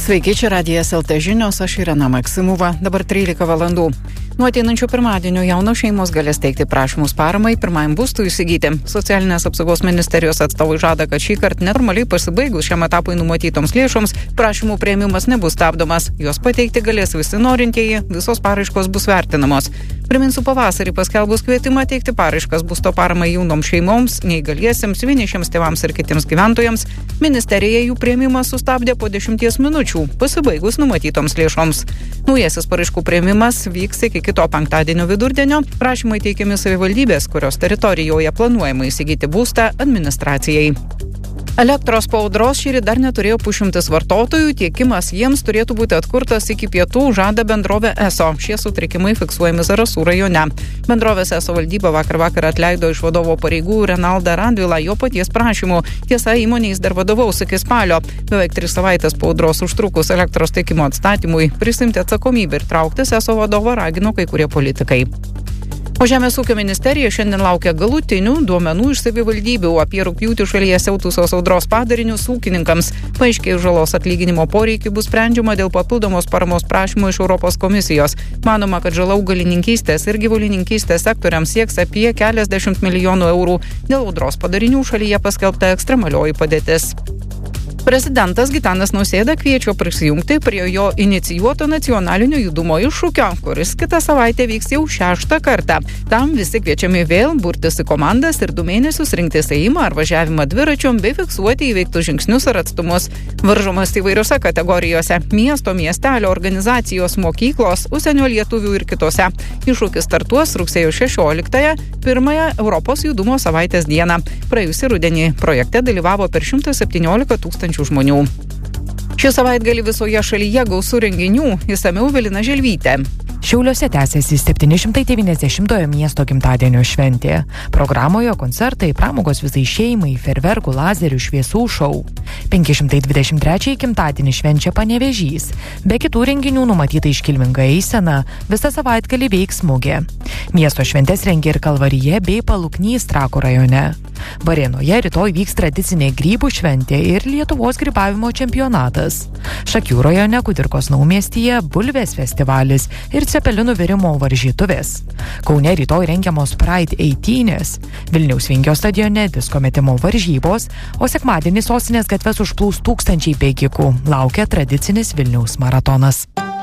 Sveiki, čia Radijas LT žinios, aš Irena Maksimova, dabar 13 valandų. Nuo ateinančio pirmadienio jaunos šeimos galės teikti prašymus paramai pirmajam būstui įsigyti. Socialinės apsaugos ministerijos atstovai žada, kad šį kartą nenormaliai pasibaigus šiam etapui numatytoms lėšoms, prašymų priėmimas nebus stabdomas. Juos pateikti galės visi norintieji, visos paraiškos bus vertinamos. Priminsiu, pavasarį paskelbus kvietimą teikti paraiškas būsto paramai jaunoms šeimoms, neįgaliesiems, vienišiems tėvams ir kitiems gyventojams, ministerija jų priėmimą sustabdė po 10 minučių, pasibaigus numatytoms lėšoms. Naujasis paraiškų priėmimas vyks iki kito penktadienio vidurdienio. Prašymai teikiami savivaldybės, kurios teritorijoje planuojama įsigyti būstą, administracijai. Elektros po audros šįryt dar neturėjo 100 vartotojų, tiekimas jiems turėtų būti atkurtas iki pietų, žada bendrovė ESO. Šie sutrikimai fiksuojami Zarasų rajone. Bendrovės ESO valdyba vakar atleido iš vadovo pareigų Renaldą Radvilą jo paties prašymu. Tiesa, įmonės dar vadovaus iki spalio. Beveik 3 savaitės po audros užtrukus elektros tiekimo atstatymui prisimti atsakomybę ir trauktis ESO vadovą ragino kai kurie politikai. O Žemės ūkio ministerija šiandien laukia galutinių duomenų iš savivaldybių apie rugpjūtį šalyje siautusios audros padarinius ūkininkams. Paaiškėjus žalos atlyginimo poreikį bus sprendžiama dėl papildomos paramos prašymo iš Europos komisijos. Manoma, kad žala augalininkystės ir gyvulininkystės sektoriams sieks apie keliasdešimt milijonų eurų. Dėl audros padarinių šalyje paskelbta ekstremalioji padėtis. Prezidentas Gitanas Nausėda kviečia prisijungti prie jo inicijuoto nacionalinio judumo iššūkio, kuris kitą savaitę vyks jau 6 kartą. Tam visi kviečiami vėl burtis į komandas ir 2 mėnesius rinktis ėjimą ar važiavimą dviračiom bei fiksuoti įveiktus žingsnius ar atstumus. Varžomas įvairiose kategorijose – miesto, miestelio, organizacijos, mokyklos, užsienio lietuvių ir kitose. Iššūkis startuos rugsėjo 16-ąją, pirmąją Europos judumo savaitės dieną. Praėjusį rudenį projekte dalyvavo per 117 000 žmonių. Šį savaitgalį visoje šalyje gausų renginių, išsamiau Evelina Želvytė. Šiauliuose tęsiasi 790-ojo miesto gimtadienio šventė. Programoje koncertai, pramogos visai šeimai, fejerverkų, lazerių, šviesų šou. 523 gimtadienį švenčia Panevėžys. Be kitų renginių numatyta iškilminga eisena, visą savaitgalį veiks mugė. Miesto šventės rengia ir Kalvarija bei Paluknys Trakų rajone. Varėnoje rytoj vyks tradicinė grybų šventė ir Lietuvos grybavimo čempionatas. Šakių rajone Kudirkos naumiestyje bulvės festivalis ir cepelinų virimo varžytuvės. Kaune rytoj rengiamos Pride eitynės, Vilniaus Vingio stadione disko metimo varžybos, o sekmadienį sostinės gatves užplūs tūkstančiai bėgikų. Laukia tradicinis Vilniaus maratonas.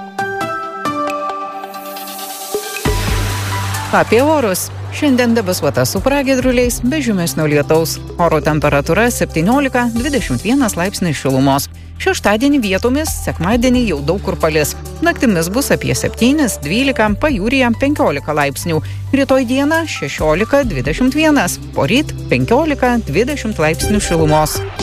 Apie orus. Šiandien debesuota su pragiedruliais, be žymesnio lietaus. Oro temperatūra 17-21 laipsniai šilumos. Šeštadienį vietomis, sekmadienį jau daug kur palis. Naktimis bus apie 7-12, pajūryje 15 laipsnių. Rytoj dieną 16-21, poryt 15-20 laipsnių šilumos.